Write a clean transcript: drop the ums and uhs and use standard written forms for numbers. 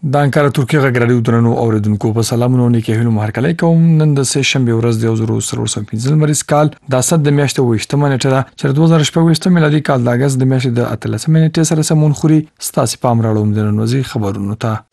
د انکار ترکیه غږ راډیو درنو اوریدونکو په سلامونو نیکه هیلو مهرکلی کوم. نن د سه شنبه ورځ د 2015 لمریز کال د اسد د میاشتې 28 نیټه ده چې 2016 میلادي کال د اگست د میاشتې د 13 نیټې سره سمون خوري. ستاسو پام راوړم د نن ورځې خبرونو ته.